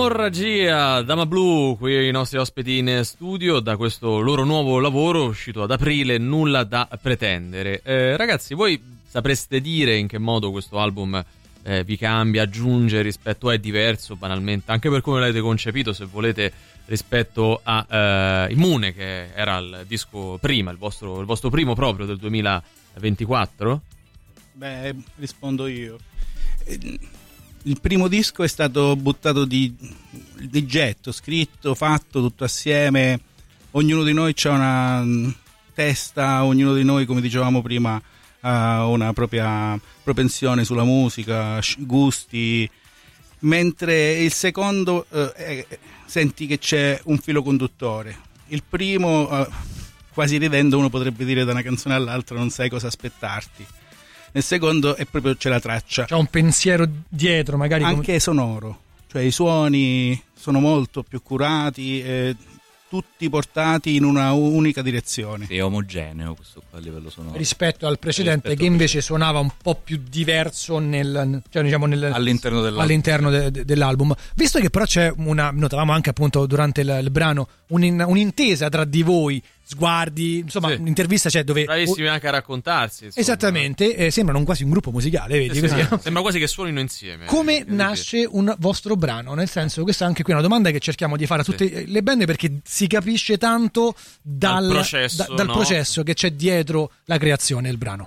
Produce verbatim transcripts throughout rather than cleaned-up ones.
Emorragia, Dama Blu, qui i nostri ospiti in studio da questo loro nuovo lavoro uscito ad aprile, Nulla da pretendere. Eh, ragazzi, voi sapreste dire in che modo questo album eh, vi cambia, aggiunge rispetto a, è diverso banalmente, anche per come l'avete concepito, se volete, rispetto a eh, Immune, che era il disco prima, il vostro, il vostro primo proprio del duemilaventiquattro? Beh, rispondo io. Il primo disco è stato buttato di, di getto, scritto, fatto tutto assieme. Ognuno di noi ha una testa, ognuno di noi, come dicevamo prima, ha una propria propensione sulla musica, gusti. Mentre il secondo eh, è, senti che c'è un filo conduttore. Il primo, eh, quasi ridendo, uno potrebbe dire da una canzone all'altra non sai cosa aspettarti. Nel secondo è proprio, c'è la traccia, c'è un pensiero dietro, magari anche come... sonoro, cioè i suoni sono molto più curati, eh, tutti portati in una unica direzione. Sì, è omogeneo questo qua a livello sonoro rispetto al precedente, rispetto che invece suonava un po' più diverso nel, cioè, diciamo nel, all'interno, dell'album. all'interno de, de, dell'album. Visto che però c'è una, notavamo anche appunto durante il, il brano un, un'intesa tra di voi, sguardi, insomma, sì. Un'intervista c'è dove bravissimi anche a raccontarsi, insomma. Esattamente, eh, sembrano quasi un gruppo musicale, vedi, sì, così, sì. no? Sembra quasi che suonino insieme. Come nasce un vostro brano? Nel senso, questa è anche qui una domanda che cerchiamo di fare a tutte sì. le band, perché si capisce tanto dal, dal, processo, da, dal no? processo che c'è dietro la creazione del brano.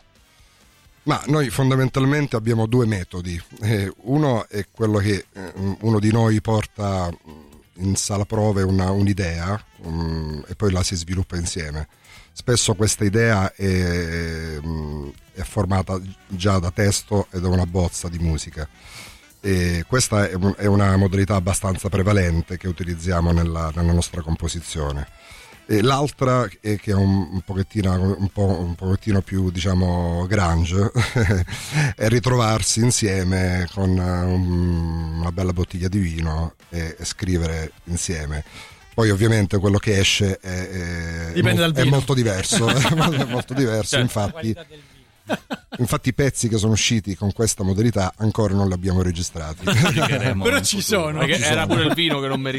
Ma noi fondamentalmente abbiamo due metodi. Eh, uno è quello che eh, uno di noi porta in sala prove una, un'idea um, e poi la si sviluppa insieme. Spesso questa idea è, è formata già da testo e da una bozza di musica, e questa è una modalità abbastanza prevalente che utilizziamo nella, nella nostra composizione. E l'altra è che è un, un pochettino un, po', un pochettino più, diciamo, grunge è ritrovarsi insieme con un, una bella bottiglia di vino e, e scrivere insieme. Poi ovviamente quello che esce è, è, mo- è molto diverso, è molto diverso, infatti, infatti i pezzi che sono usciti con questa modalità ancora non li abbiamo registrati. Però ci sono, perché ci era sono. pure il vino che non meritava.